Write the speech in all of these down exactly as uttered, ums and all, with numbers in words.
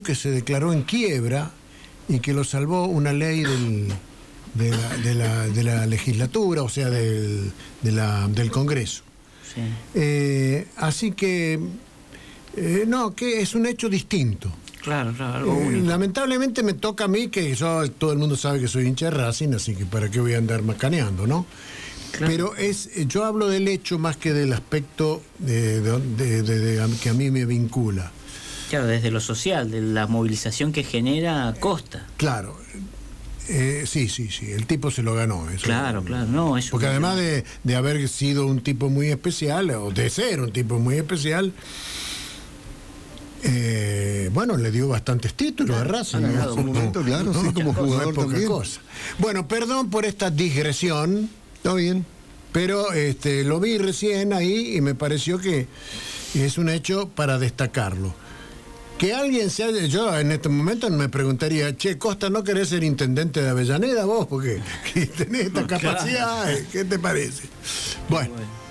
que se declaró en quiebra y que lo salvó una ley del, de, la, de, la, de la legislatura, o sea, del, de la, del Congreso. Sí. Eh, así que, eh, no, que es un hecho distinto. Claro, claro, algo eh, único. Lamentablemente me toca a mí, que yo, todo el mundo sabe que soy hincha de Racing, así que para qué voy a andar macaneando, ¿no? Claro. Pero es, yo hablo del hecho más que del aspecto de, de, de, de, de, que a mí me vincula. Claro, desde lo social, de la movilización que genera Costa. Claro, eh, sí, sí, sí, el tipo se lo ganó. Eso, claro, claro, no, eso. Porque además de, de haber sido un tipo muy especial, o de ser un tipo muy especial, eh, bueno, le dio bastantes títulos a Racing. En su momento, claro, sí, como jugador también. Cosa. Bueno, perdón por esta digresión. Está bien. Pero este, lo vi recién ahí y me pareció que es un hecho para destacarlo. Que alguien se haya... Yo en este momento me preguntaría, che, Costa, ¿no querés ser intendente de Avellaneda vos? Porque tenés esta capacidad, claro. ¿Qué te parece? Bueno.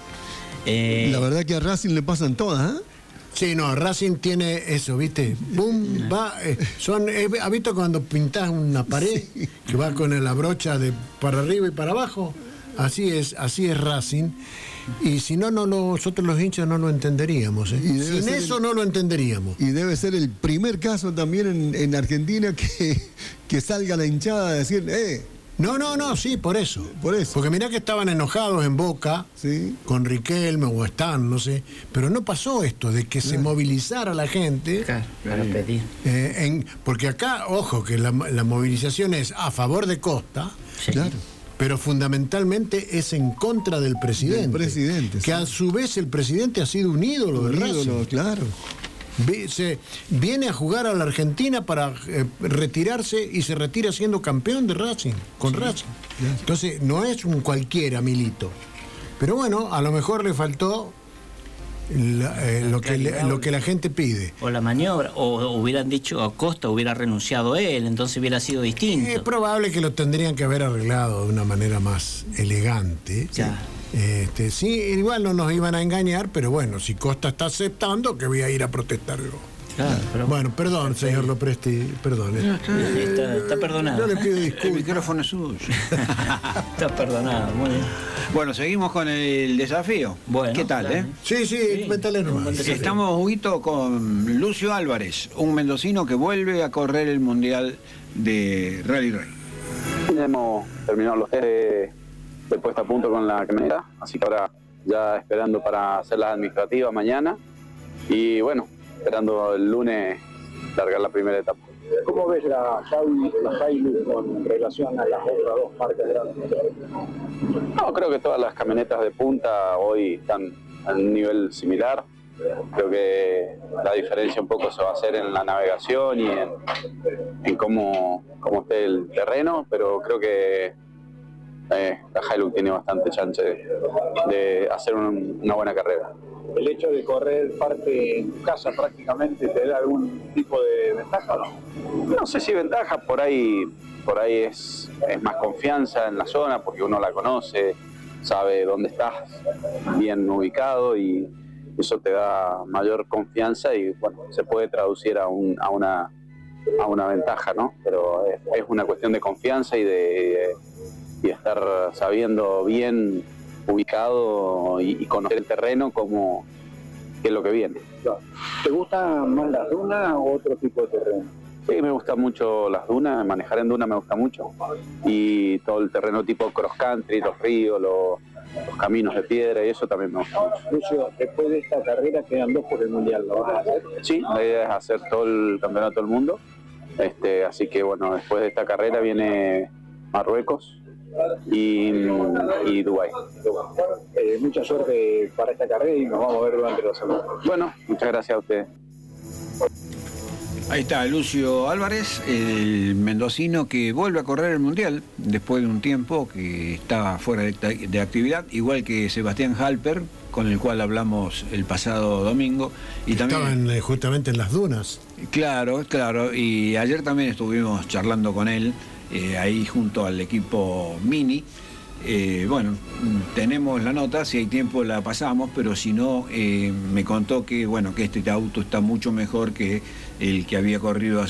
Eh... La verdad que a Racing le pasan todas, ¿eh? Sí, no, Racing tiene eso, ¿viste? Boom, va... Eh, son, eh, ¿has visto cuando pintás una pared? Sí. Que va con la brocha de para arriba y para abajo. Así es, así es Racing. Y si no, no nosotros los hinchas no lo entenderíamos. ¿eh? Sin eso el, no lo entenderíamos. Y debe ser el primer caso también en, en Argentina que, que salga la hinchada a decir, eh. No, no, no, sí, por eso. Por eso. Porque mirá que estaban enojados en Boca, sí, con Riquelme o están, no sé. Pero no pasó esto de que claro. se movilizara la gente. Claro, para pedir. Eh, en, porque acá, ojo, que la, la movilización es a favor de Costa. Sí. Claro. Pero fundamentalmente es en contra del presidente. Del presidente, que sí. a su vez el presidente ha sido un ídolo un de Racing. ídolo, claro. Se viene a jugar a la Argentina para eh, retirarse y se retira siendo campeón de Racing, con sí, Racing. Yes. Entonces, no es un cualquiera Milito. Pero bueno, a lo mejor le faltó la, eh, lo, que le, lo que la gente pide. O la maniobra, o hubieran dicho a Costa, hubiera renunciado él, entonces hubiera sido distinto. Es probable que lo tendrían que haber arreglado de una manera más elegante. Ya. Este, sí, igual no nos iban a engañar, pero bueno, si Costa está aceptando, que voy a ir a protestarlo. Claro, pero bueno, perdón, señor Lopresti, perdón. No, está, está, está perdonado. Yo le pido disculpas. El micrófono es suyo. Está perdonado, muy bien. Bueno, seguimos con el desafío. Bueno, ¿qué tal, claro. eh? Sí, sí, sí, métale nomás. Estamos, Huguito, con Lucio Álvarez, un mendocino que vuelve a correr el Mundial de Rally Rey. Hemos terminado los test de, de puesta a punto con la camioneta, así que ahora ya esperando para hacer la administrativa mañana. Y bueno, esperando el lunes largar la primera etapa. ¿Cómo ves la, la Hilux con relación a las otras dos marcas grandes? No, creo que todas las camionetas de punta hoy están a un nivel similar. Creo que la diferencia un poco se va a hacer en la navegación y en, en cómo, cómo esté el terreno, pero creo que eh, la Hilux tiene bastante chance de, de hacer un, una buena carrera. ¿El hecho de correr parte en tu casa prácticamente te da algún tipo de ventaja o no? No sé si ventaja, por ahí, por ahí es, es más confianza en la zona porque uno la conoce, sabe dónde estás bien ubicado y eso te da mayor confianza y bueno, se puede traducir a, un, a, una, a una ventaja, ¿no? Pero es, es una cuestión de confianza y de, y de estar sabiendo bien ubicado y, y conocer el terreno como qué es lo que viene. ¿Te gustan más las dunas o otro tipo de terreno? Sí, me gustan mucho las dunas, manejar en dunas me gusta mucho y todo el terreno tipo cross country, los ríos, los, los caminos de piedra y eso también me gusta mucho. Lucio, después de esta carrera quedan dos por el Mundial, ¿lo vas a hacer? Sí, la idea es hacer todo el campeonato del mundo, este, así que bueno, después de esta carrera viene Marruecos y, y Dubái. Eh, mucha suerte para esta carrera y nos vamos a ver durante la semana. Bueno, muchas gracias a ustedes. Ahí está Lucio Álvarez, el mendocino que vuelve a correr el Mundial después de un tiempo que estaba fuera de, de actividad, igual que Sebastián Halper, con el cual hablamos el pasado domingo. Y también, estaban eh, justamente en las dunas. Claro, claro, y ayer también estuvimos charlando con él, eh, ahí junto al equipo Mini, Eh, bueno, tenemos la nota, si hay tiempo la pasamos, pero si no, eh, me contó que, bueno, que este auto está mucho mejor que el que había corrido